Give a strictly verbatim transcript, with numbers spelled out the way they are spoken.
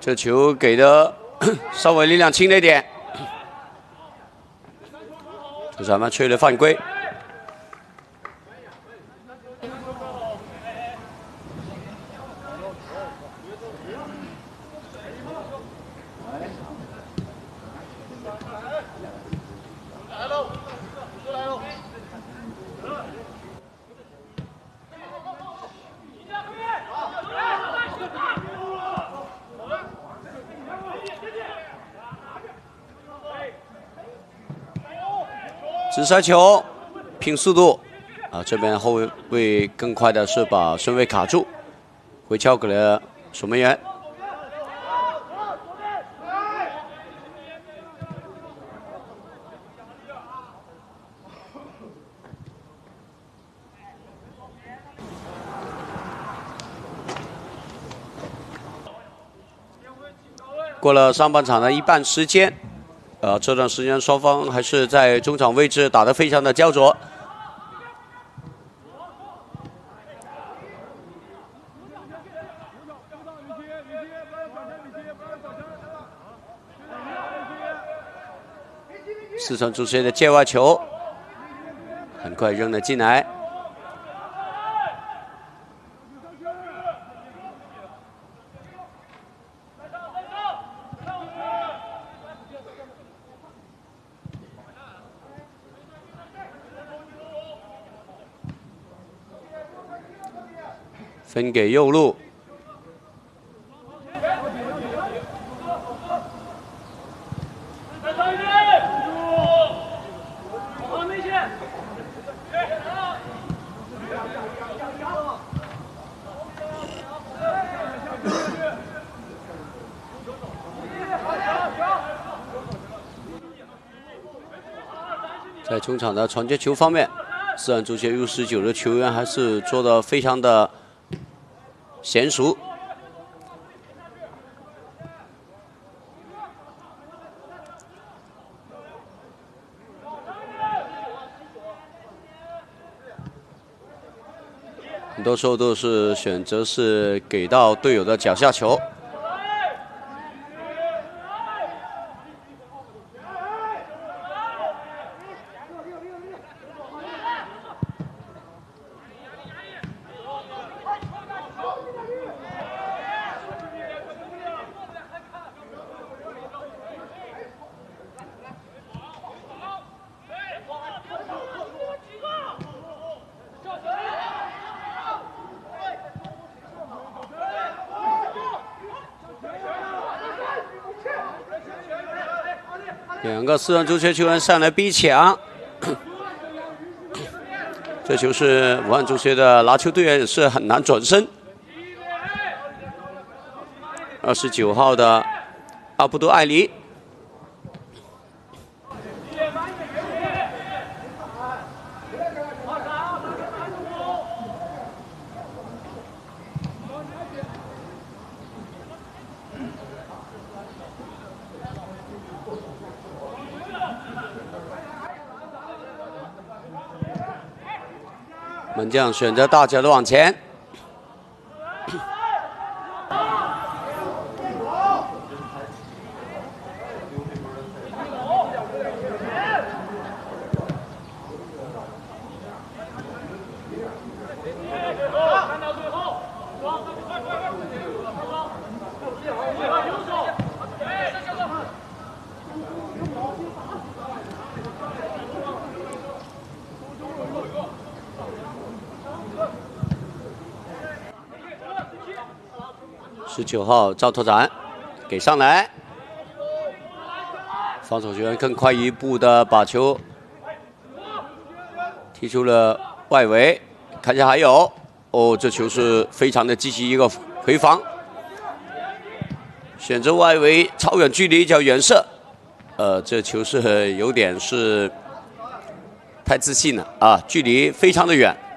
这球给的稍微力量轻了一点，主裁判吹了犯规。 直塞球，拼速度啊！这边后卫更快的是把身位卡住，回敲给了守门员。过了上半场的一半时间。 呃，这段时间双方还是在中场位置打得非常的焦灼。四川足协的界外球，很快扔了进来。 分给右路，在中场的传接球方面，四川足协 U 十九的球员还是做得非常的 娴熟，很多时候都是选择是给到队友的脚下球。 两个四川足协球员上来逼抢，这球是武汉足协的拿球队员也是很难转身。二十九号的阿布杜艾里。 门将选择大脚的往前，十九号赵拓展给上来，防守球员更快一步的把球踢出了外围，看一下还有哦，这球是非常的积极一个回防，选择外围超远距离叫远射，呃，这球是有点是太自信了啊，距离非常的远。